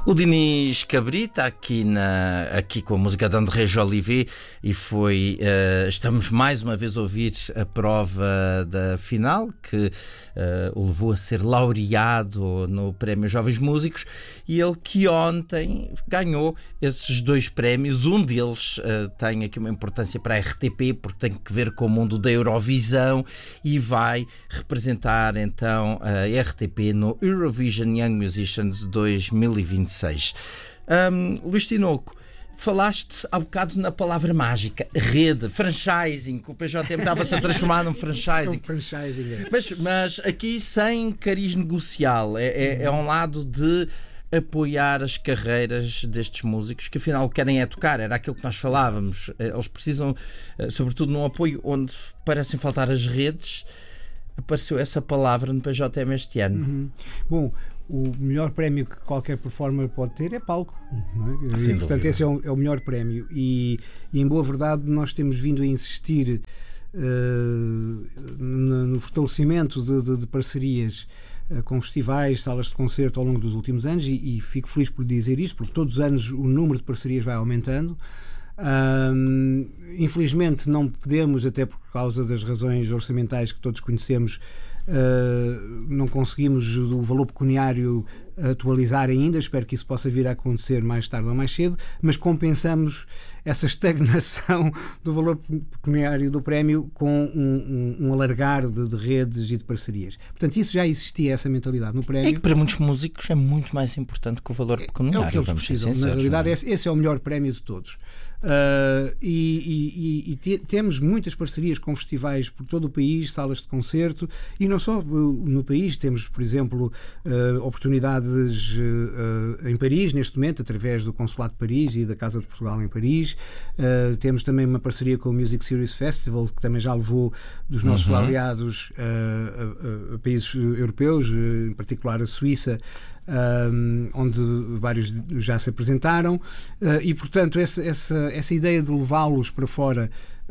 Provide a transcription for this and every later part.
O Diniz Cabrita aqui com a música de André Jolivet e estamos mais uma vez a ouvir a prova da final que o levou a ser laureado no Prémio Jovens Músicos, e ele que ontem ganhou esses 2 prémios. Um deles tem aqui uma importância para a RTP porque tem que ver com o mundo da Eurovisão e vai representar então a RTP no Eurovision Young Musicians 2026. Luís Tinoco, falaste há bocado na palavra mágica, rede, franchising, que o PJM estava-se a transformar num franchising. Mas aqui sem cariz negocial, é um lado de apoiar as carreiras destes músicos que afinal querem tocar, era aquilo que nós falávamos. Eles precisam, sobretudo num apoio onde parecem faltar as redes. Apareceu essa palavra no PJM este ano. Bom, o melhor prémio que qualquer performer pode ter é palco, não é? Sem portanto, dúvida. esse é o melhor prémio e em boa verdade nós temos vindo a insistir no fortalecimento de parcerias com festivais, salas de concerto ao longo dos últimos anos, e fico feliz por dizer isto, porque todos os anos o número de parcerias vai aumentando. Infelizmente não podemos, até por causa das razões orçamentais que todos conhecemos, não conseguimos o valor pecuniário atualizar ainda. Espero que isso possa vir a acontecer mais tarde ou mais cedo, mas compensamos essa estagnação do valor pecuniário do prémio com um alargar de redes e de parcerias. Portanto, isso já existia, essa mentalidade no prémio. É que para muitos músicos é muito mais importante que o valor pecuniário. É o que eles precisam. Na realidade, esse é o melhor prémio de todos. Temos muitas parcerias com festivais por todo o país, salas de concerto, e não só no país. Temos, por exemplo, oportunidades em Paris, neste momento, através do Consulado de Paris e da Casa de Portugal em Paris. Temos também uma parceria com o Music Series Festival, que também já levou dos nossos laureados a países europeus, em particular a Suíça, onde vários já se apresentaram, e portanto essa ideia de levá-los para fora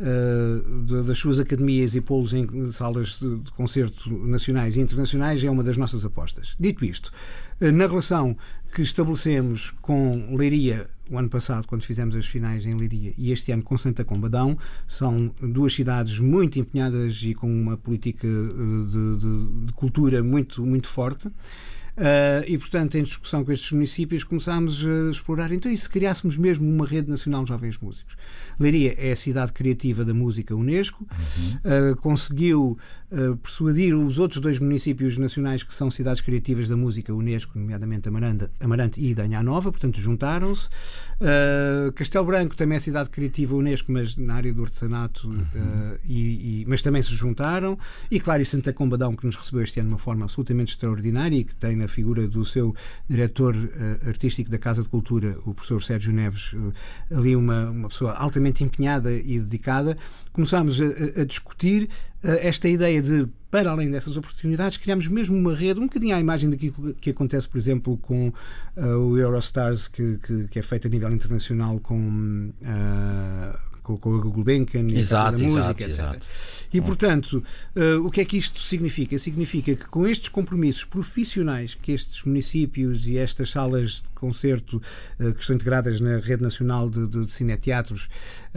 das suas academias e pô-los em salas de concerto nacionais e internacionais é uma das nossas apostas. Dito isto, na relação que estabelecemos com Leiria o ano passado, quando fizemos as finais em Leiria, e este ano com Santa Combadão, são 2 cidades muito empenhadas e com uma política de cultura muito, muito forte. E portanto, em discussão com estes municípios, começámos a explorar, então, e se criássemos mesmo uma rede nacional de jovens músicos? Leiria é a cidade criativa da música Unesco, conseguiu persuadir os outros 2 municípios nacionais que são cidades criativas da música Unesco, nomeadamente Amarante e Danha Nova, portanto juntaram-se. Castelo Branco também é cidade criativa Unesco, mas na área do artesanato, mas também se juntaram, e claro, e Santa Combadão, que nos recebeu este ano de uma forma absolutamente extraordinária e que tem na figura do seu diretor artístico da Casa de Cultura, o professor Sérgio Neves, ali uma pessoa altamente empenhada e dedicada. Começámos a discutir esta ideia de, para além dessas oportunidades, criámos mesmo uma rede, um bocadinho à imagem daquilo que acontece, por exemplo, com o Eurostars, que é feito a nível internacional com a Gulbenkian e a Casa da Música, etc. E, portanto, o que é que isto significa? Significa que com estes compromissos profissionais que estes municípios e estas salas de concerto que estão integradas na Rede Nacional de Cineteatros,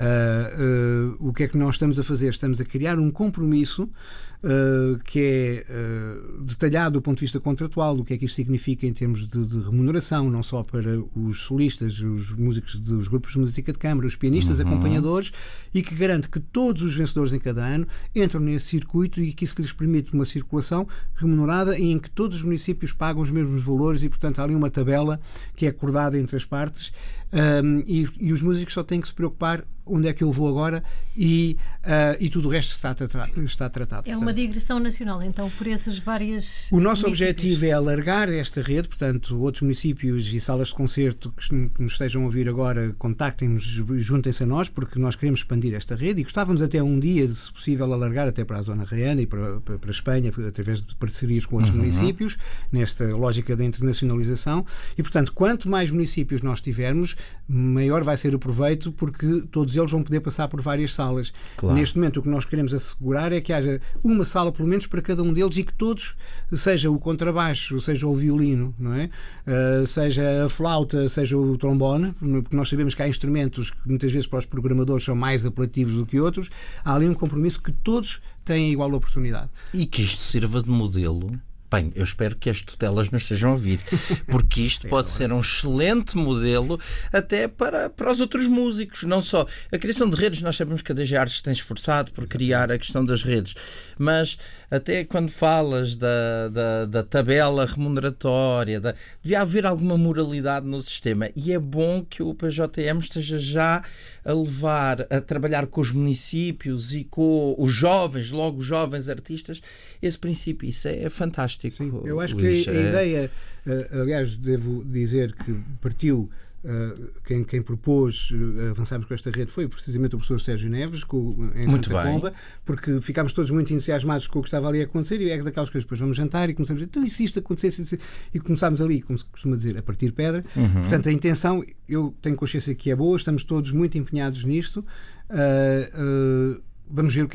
o que é que nós estamos a fazer? Estamos a criar um compromisso que é detalhado do ponto de vista contratual, do que é que isto significa em termos de remuneração, não só para os solistas, os músicos dos grupos de música de câmara, os pianistas, acompanhadores, e que garante que todos os vencedores em cada ano entram nesse circuito e que isso lhes permite uma circulação remunerada e em que todos os municípios pagam os mesmos valores, e portanto há ali uma tabela que é acordada entre as partes, e os músicos só têm que se preocupar onde é que eu vou agora, e tudo o resto está tratado. É uma digressão nacional, então, por essas várias... O nosso objetivo é alargar esta rede, portanto, outros municípios e salas de concerto que nos estejam a ouvir agora, contactem-nos, juntem-se a nós, porque nós queremos expandir esta rede, e gostávamos até um dia, se possível, alargar até para a zona raiana e para a Espanha, através de parcerias com outros municípios, nesta lógica da internacionalização, e, portanto, quanto mais municípios nós tivermos, maior vai ser o proveito, porque todos eles vão poder passar por várias salas. Claro. Neste momento o que nós queremos assegurar é que haja uma sala pelo menos para cada um deles e que todos, seja o contrabaixo, seja o violino, não é? Seja a flauta, seja o trombone, porque nós sabemos que há instrumentos que muitas vezes para os programadores são mais apelativos do que outros. Há ali um compromisso que todos têm igual oportunidade. E que isto sirva de modelo. Bem, eu espero que as tutelas não estejam a ouvir, porque isto pode ser um excelente modelo até para os outros músicos, não só. A criação de redes, nós sabemos que a DG Artes tem esforçado por criar a questão das redes, mas até quando falas da tabela remuneratória, devia haver alguma moralidade no sistema, e é bom que o PJM esteja já a levar, a trabalhar com os municípios e com os jovens, logo os jovens artistas, esse princípio. Isso é fantástico. Sim, eu acho Luís, que a ideia, aliás, devo dizer que partiu, quem propôs avançarmos com esta rede foi precisamente o professor Sérgio Neves, em muito Santa bem. Comba, porque ficámos todos muito entusiasmados com o que estava ali a acontecer, e é daquelas coisas, depois vamos jantar e começamos a dizer, então e se isto acontecesse, e começámos ali, como se costuma dizer, a partir pedra. Portanto, a intenção, eu tenho consciência que é boa, estamos todos muito empenhados nisto. Vamos ver o que